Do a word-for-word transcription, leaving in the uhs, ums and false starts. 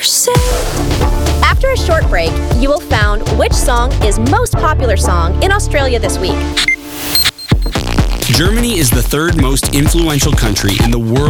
say. After a short break, you will find which song is most popular song in Australia this week. Germany is the third most influential country in the world